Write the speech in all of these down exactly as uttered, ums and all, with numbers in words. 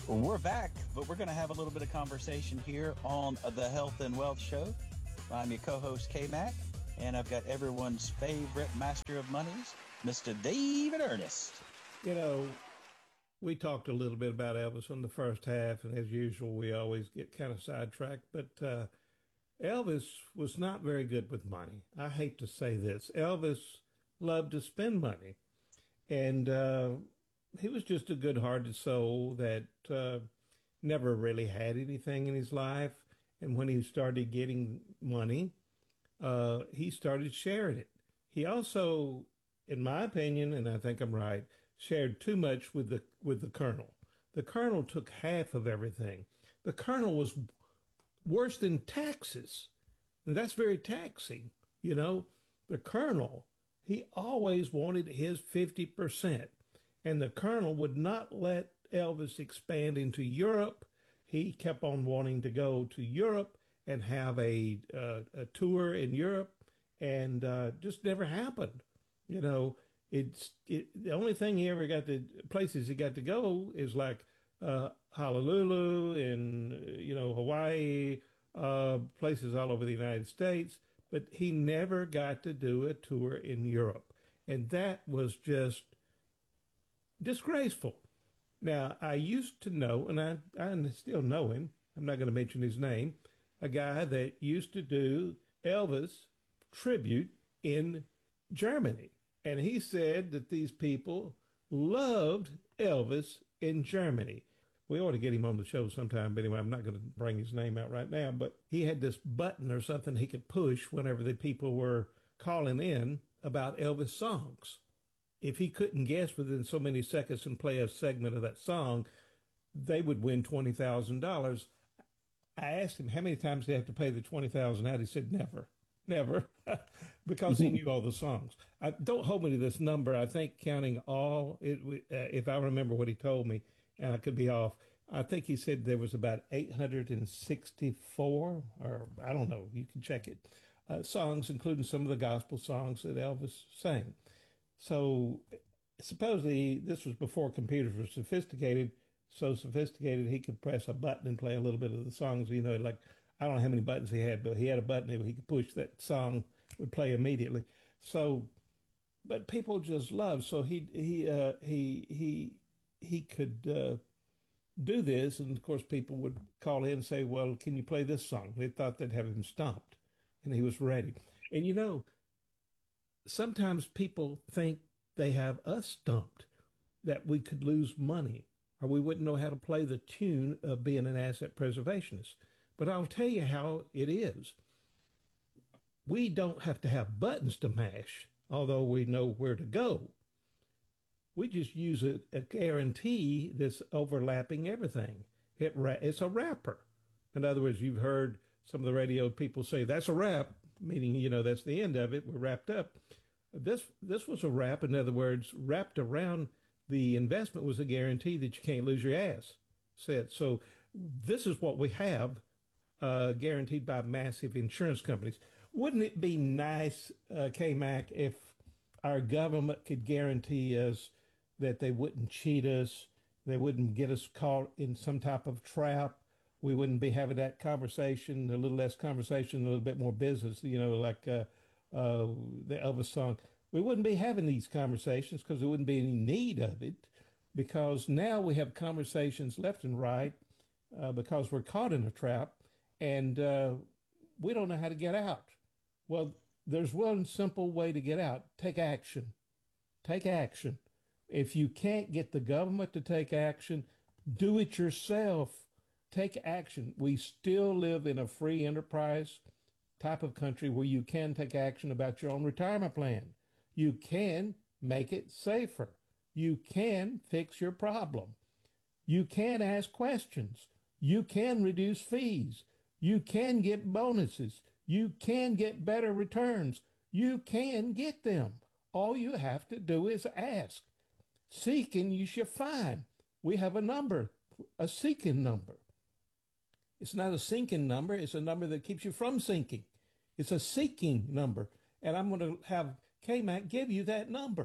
We're back, but we're going to have a little bit of conversation here on the Health and Wealth Show. I'm your co-host, K-Mac, and I've got everyone's favorite master of monies, Mister David Ernest. You know, we talked a little bit about Elvis in the first half, and as usual, we always get kind of sidetracked. But uh, Elvis was not very good with money. I hate to say this. Elvis loved to spend money, and uh, he was just a good-hearted soul that uh, never really had anything in his life. And when he started getting money, uh, he started sharing it. He also, in my opinion, and I think I'm right, shared too much with the with the colonel. The colonel took half of everything. The colonel was worse than taxes. And that's very taxing. You know, the colonel, he always wanted his fifty percent. And the colonel would not let Elvis expand into Europe. He kept on wanting to go to Europe and have a, uh, a tour in Europe, and uh, just never happened. You know, it's it, the only thing he ever got to, places he got to go is like uh, Honolulu and, uh, you know, Hawaii, uh, places all over the United States, but he never got to do a tour in Europe. And that was just disgraceful. Now, I used to know, and I, I still know him, I'm not going to mention his name, a guy that used to do Elvis tribute in Germany. And he said that these people loved Elvis in Germany. We ought to get him on the show sometime, but anyway, I'm not going to bring his name out right now. But he had this button or something he could push whenever the people were calling in about Elvis songs. If he couldn't guess within so many seconds and play a segment of that song, they would win twenty thousand dollars. I asked him how many times they have to pay the twenty thousand dollars out. He said never, never, because he knew all the songs. I, don't hold me to this number. I think counting all, it, uh, if I remember what he told me, and I could be off, I think he said there was about eight hundred sixty-four, or I don't know, you can check it, uh, songs, including some of the gospel songs that Elvis sang. So supposedly this was before computers were sophisticated, so sophisticated he could press a button and play a little bit of the songs. You know, like I don't know how many buttons he had, but he had a button that he could push, that song would play immediately. So, but people just love. So he he uh, he he he could uh, do this, and of course people would call in and say, "Well, can you play this song?" They thought they'd have him stomped, and he was ready. And you know, sometimes people think they have us stumped, that we could lose money or we wouldn't know how to play the tune of being an asset preservationist. But I'll tell you how it is. We don't have to have buttons to mash, although we know where to go. We just use a, a guarantee that's overlapping everything. It, it's a wrapper. In other words, you've heard some of the radio people say, that's a wrap, meaning, you know, that's the end of it. We're wrapped up. This this was a wrap. In other words, wrapped around the investment was a guarantee that you can't lose your ass. Said so. This is what we have, uh, guaranteed by massive insurance companies. Wouldn't it be nice, uh, K-Mac, if our government could guarantee us that they wouldn't cheat us, they wouldn't get us caught in some type of trap? We wouldn't be having that conversation, a little less conversation, a little bit more business, you know, like uh, uh, the Elvis song. We wouldn't be having these conversations because there wouldn't be any need of it, because now we have conversations left and right uh, because we're caught in a trap, and uh, we don't know how to get out. Well, there's one simple way to get out. Take action. Take action. If you can't get the government to take action, do it yourself. Take action. We still live in a free enterprise type of country where you can take action about your own retirement plan. You can make it safer. You can fix your problem. You can ask questions. You can reduce fees. You can get bonuses. You can get better returns. You can get them. All you have to do is ask. Seek and you shall find. We have a number, a seeking number. It's not a sinking number. It's a number that keeps you from sinking. It's a seeking number. And I'm going to have K-Mac give you that number.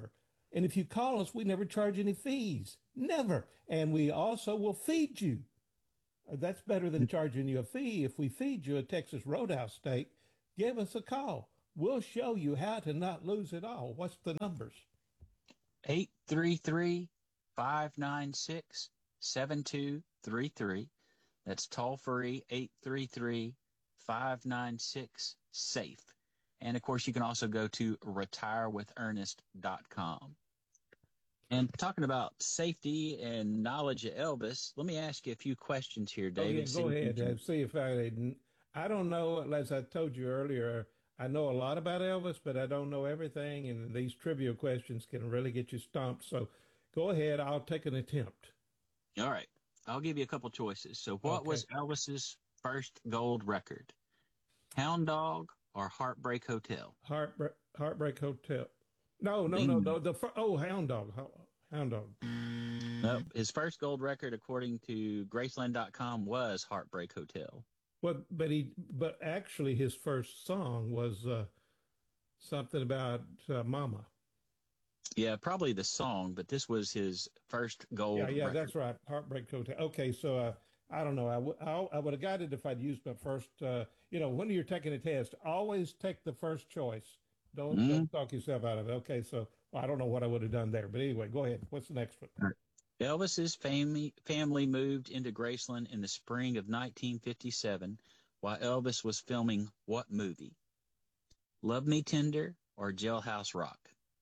And if you call us, we never charge any fees. Never. And we also will feed you. Uh, That's better than charging you a fee. If we feed you a Texas Roadhouse steak, give us a call. We'll show you how to not lose it all. What's the numbers? eight three three, five nine six, seven two three three. That's toll free eight three three, five nine six, SAFE. And of course, you can also go to retire with ernest dot com. And talking about safety and knowledge of Elvis, let me ask you a few questions here, Oh yeah, David. See go if you ahead. can. Uh, see if I didn't. I don't know. As I told you earlier, I know a lot about Elvis, but I don't know everything, and these trivia questions can really get you stumped. So, go ahead. I'll take an attempt. All right. I'll give you a couple choices. So, what Okay. was Elvis's first gold record? Hound Dog or Heartbreak Hotel? Heartbreak, Heartbreak Hotel. No, no, no, Ding. no. The fir- oh, Hound Dog. Ho- Hound Dog. Nope. His first gold record, according to Graceland dot com, was Heartbreak Hotel. Well, but he, but actually, his first song was uh, something about uh, Mama. Yeah, probably the song, but this was his first Yeah, gold yeah, record. that's right. Heartbreak Hotel. Okay, so uh, I don't know. I, w- I, I would have got it if I'd used my first. Uh, you know, when you're taking a test, always take the first choice. Don't Mm. don't talk yourself out of it. Okay, so well, I don't know what I would have done there, but anyway, go ahead. What's the next one? Elvis's family family moved into Graceland in the spring of nineteen fifty-seven while Elvis was filming what movie? Love Me Tender or Jailhouse Rock?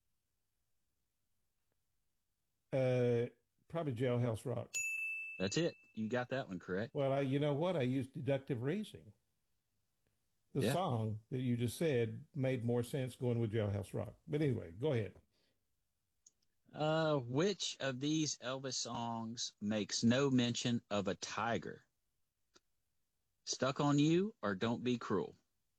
Uh, Probably Jailhouse Rock. That's it. You got that one correct. Well, I, you know what? I used deductive reasoning. The Yeah. song that you just said made more sense going with Jailhouse Rock. But anyway, go ahead. Uh, which of these Elvis songs makes no mention of a tiger? Stuck on You or Don't Be Cruel?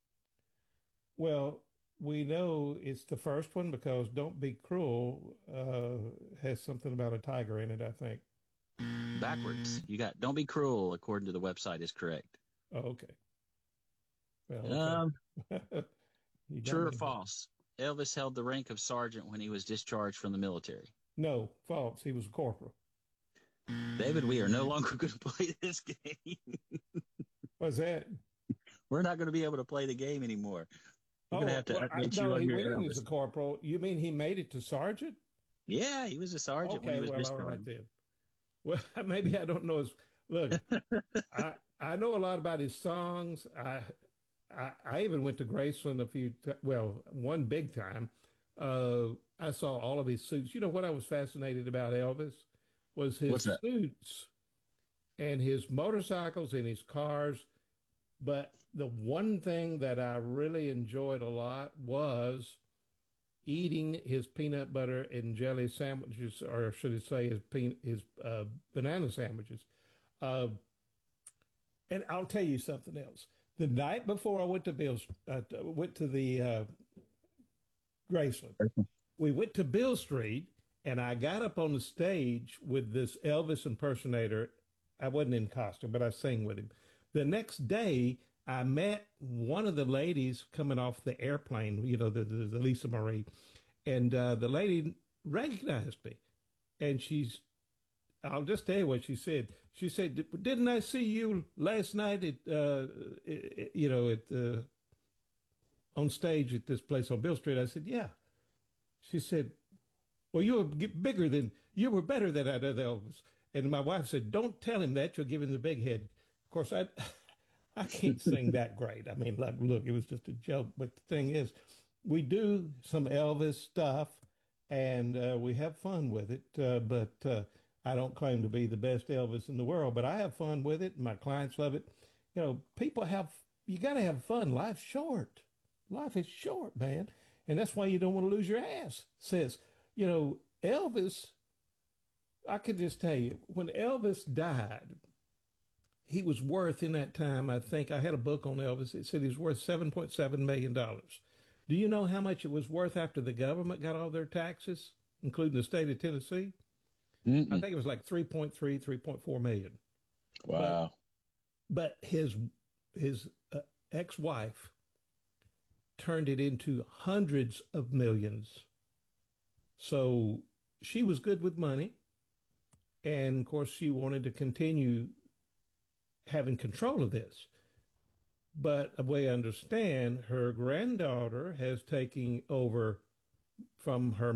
Well, we know it's the first one because Don't Be Cruel uh, has something about a tiger in it, I think. Backwards. You got Don't Be Cruel, according to the website, is correct. Oh, okay. Well, Um, okay. You got true or me there. false? Elvis held the rank of sergeant when he was discharged from the military. No, false. He was a corporal. David, we are no longer going to play this game. Was that? We're not going to be able to play the game anymore. We're going to Oh, have to well, I, update you no, on he your went in as Elvis. a corporal. You mean he made it to sergeant? Yeah, he was a sergeant when he Okay, was well, all right discharged. then. Well, maybe I don't know his. Look, I I know a lot about his songs. I I, I even went to Graceland a few, t- well, one big time. Uh, I saw all of his suits. You know what I was fascinated about Elvis was his What's that? suits and his motorcycles and his cars. But the one thing that I really enjoyed a lot was eating his peanut butter and jelly sandwiches, or should I say his pe- his uh, banana sandwiches. Uh, and I'll tell you something else. The night before I went to Bill's, uh, went to the uh, Graceland, we went to Bill Street, and I got up on the stage with this Elvis impersonator. I wasn't in costume, but I sang with him. The next day, I met one of the ladies coming off the airplane, you know, the, the, the Lisa Marie, and uh, the lady recognized me, and she's I'll just tell you what she said. She said, "Didn't I see you last night at, uh, you know, at uh, on stage at this place on Bill Street?" I said, "Yeah." She said, "Well, you were bigger than you were better than that other Elvis." And my wife said, "Don't tell him that. You'll give him the big head." Of course, I I can't sing that great. I mean, like, look, it was just a joke. But the thing is, we do some Elvis stuff, and uh, we have fun with it. Uh, but uh, I don't claim to be the best Elvis in the world, but I have fun with it. And my clients love it. You know, people have, you got to have fun. Life's short. Life is short, man. And that's why you don't want to lose your ass. Says, you know, Elvis, I could just tell you, when Elvis died, he was worth in that time, I think I had a book on Elvis. It said he was worth seven point seven million dollars. Do you know how much it was worth after the government got all their taxes, including the state of Tennessee? I Mm-mm. think it was like three point three, three point four million. But Wow. but his his uh, ex-wife turned it into hundreds of millions. So she was good with money. And of course, she wanted to continue having control of this. But the way I understand, her granddaughter has taken over from her